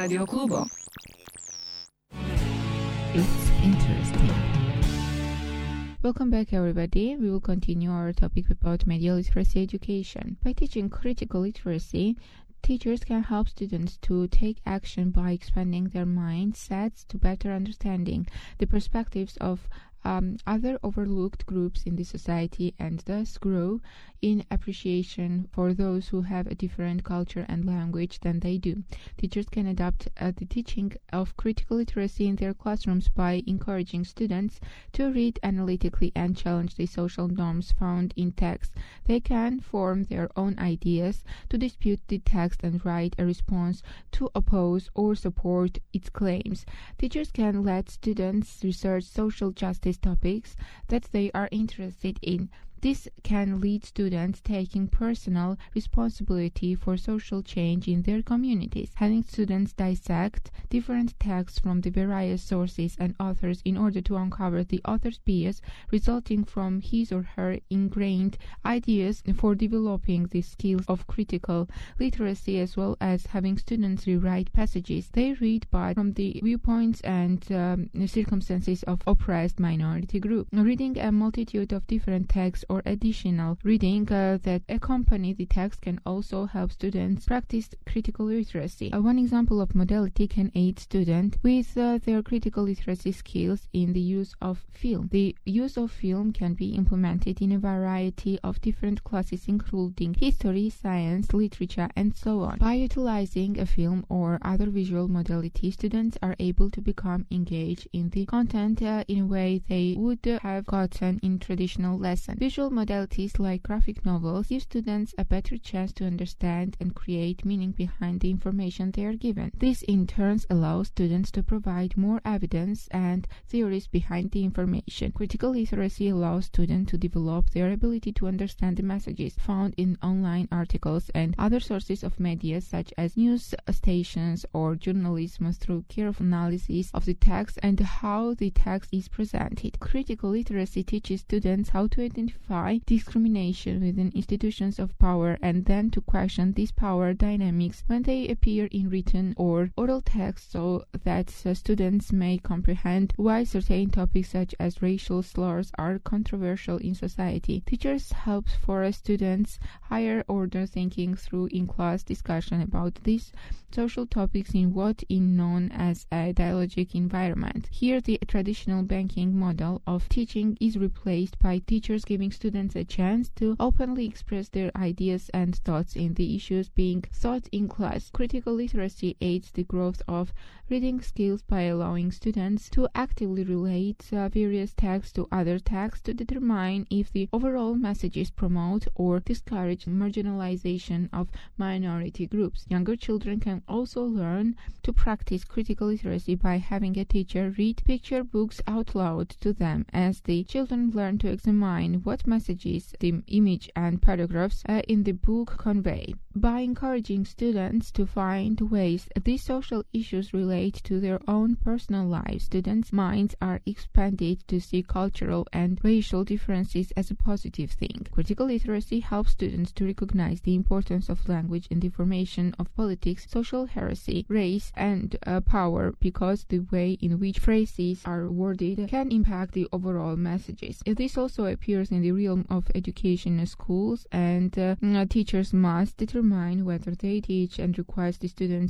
Radio Klubo. It's interesting. Welcome back, everybody. We will continue our topic about media literacy education. By teaching critical literacy, teachers can help students to take action by expanding their mindsets to better understanding the perspectives of other overlooked groups in the society, and thus grow in appreciation for those who have a different culture and language than they do. Teachers can adopt the teaching of critical literacy in their classrooms by encouraging students to read analytically and challenge the social norms found in text. They can form their own ideas, to dispute the text and write a response to oppose or support its claims. Teachers can let students research social justice topics that they are interested in. This can lead students taking personal responsibility for social change in their communities. Having students dissect different texts from the various sources and authors in order to uncover the author's bias resulting from his or her ingrained ideas for developing the skills of critical literacy, as well as having students rewrite passages they read but from the viewpoints and circumstances of oppressed minority group. Reading a multitude of different texts or additional reading that accompany the text can also help students practice critical literacy. One example of modality can aid students with their critical literacy skills in the use of film. The use of film can be implemented in a variety of different classes, including history, science, literature, and so on. By utilizing a film or other visual modality, students are able to become engaged in the content in a way they would have gotten in traditional lessons. Visual modalities like graphic novels give students a better chance to understand and create meaning behind the information they are given. This in turn allows students to provide more evidence and theories behind the information. Critical literacy allows students to develop their ability to understand the messages found in online articles and other sources of media, such as news stations or journalism, through careful analysis of the text and how the text is presented. Critical literacy teaches students how to identify discrimination within institutions of power and then to question these power dynamics when they appear in written or oral text, so that students may comprehend why certain topics such as racial slurs are controversial in society. Teachers help for students higher order thinking through in-class discussion about these social topics in what is known as a dialogic environment. Here, the traditional banking model of teaching is replaced by teachers giving students a chance to openly express their ideas and thoughts in the issues being taught in class. Critical literacy aids the growth of reading skills by allowing students to actively relate various texts to other texts to determine if the overall messages promote or discourage marginalization of minority groups. Younger children can also learn to practice critical literacy by having a teacher read picture books out loud to them, as the children learn to examine what messages the image and paragraphs in the book convey. By encouraging students to find ways these social issues relate to their own personal lives, students' minds are expanded to see cultural and racial differences as a positive thing. Critical literacy helps students to recognize the importance of language in the formation of politics, social heresy, race, and power, because the way in which phrases are worded can impact the overall messages. This also appears in the realm of education in schools, and teachers must determine whether they teach and require the students